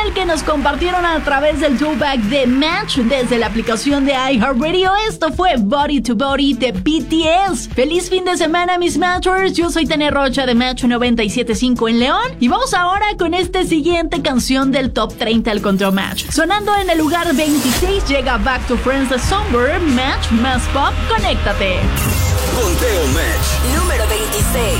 musical que nos compartieron a través del throwback de Match desde la aplicación de iHeartRadio. Esto fue Body to Body de BTS. ¡Feliz fin de semana, mis Matchers! Yo soy Tania Rocha de Match 97.5 en León y vamos ahora con esta siguiente canción del Top 30 del Control Match. Sonando en el lugar 26 llega Back to Friends de Somber. Match más pop, conéctate. Conteo Match número 26.